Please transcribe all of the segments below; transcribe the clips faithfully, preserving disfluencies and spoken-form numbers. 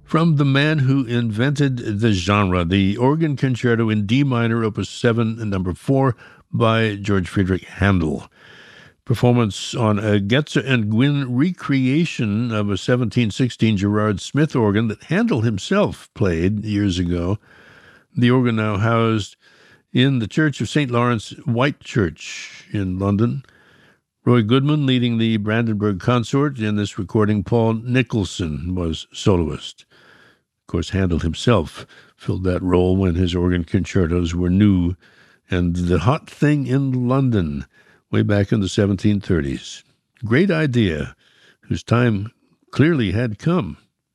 From the man who invented the genre, the Organ Concerto in D minor, Opus seven, and number four, by George Friedrich Handel. Performance on a Goetze and Gwynn recreation of a seventeen sixteen Gerard Smith organ that Handel himself played years ago. The organ now housed in the Church of Saint Lawrence White Church in London. Roy Goodman leading the Brandenburg Consort. In this recording, Paul Nicholson was soloist. Of course, Handel himself filled that role when his organ concertos were new and the hot thing in London way back in the seventeen thirties. Great idea, whose time clearly had come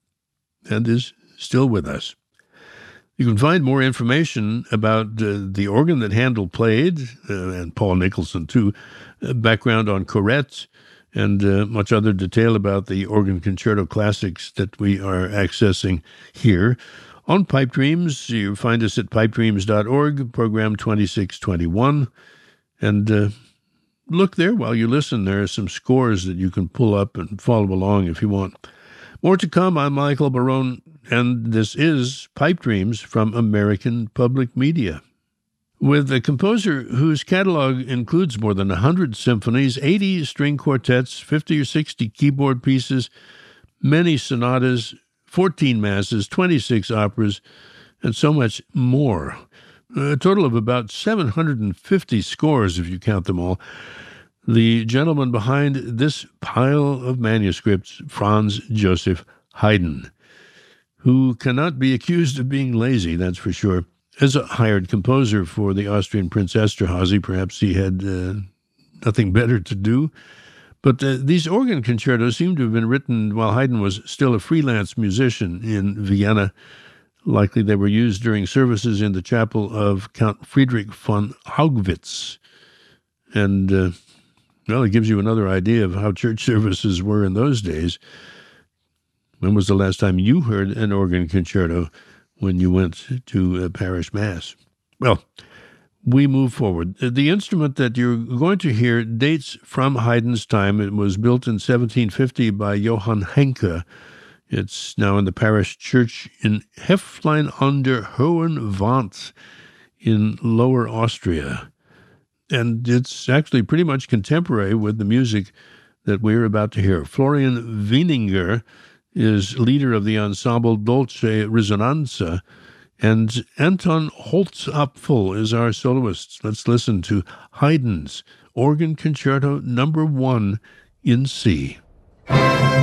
and is still with us. You can find more information about uh, the organ that Handel played, uh, and Paul Nicholson too, uh, background on Corette, and uh, much other detail about the organ concerto classics that we are accessing here on Pipe Dreams. You find us at pipe dreams dot org, program twenty-six twenty-one, and uh, look there while you listen. There are some scores that you can pull up and follow along if you want. More to come. I'm Michael Barone, and this is Pipe Dreams from American Public Media. With a composer whose catalog includes more than one hundred symphonies, eighty string quartets, fifty or sixty keyboard pieces, many sonatas, fourteen masses, twenty-six operas, and so much more. A total of about seven hundred fifty scores, if you count them all. The gentleman behind this pile of manuscripts, Franz Joseph Haydn, who cannot be accused of being lazy, that's for sure. As a hired composer for the Austrian Prince Esterházy, perhaps he had uh, nothing better to do. But uh, these organ concertos seem to have been written while Haydn was still a freelance musician in Vienna. Likely they were used during services in the chapel of Count Friedrich von Haugwitz. And, uh, well, it gives you another idea of how church services were in those days. When was the last time you heard an organ concerto when you went to a parish mass? Well, we move forward. The instrument that you're going to hear dates from Haydn's time. It was built in seventeen fifty by Johann Henke. It's now in the parish church in Häflein an der Hohen Wand in Lower Austria. And it's actually pretty much contemporary with the music that we're about to hear. Florian Wieninger is leader of the ensemble Dolce Risonanza, and Anton Holzapfel is our soloist. Let's listen to Haydn's Organ Concerto Number One in C.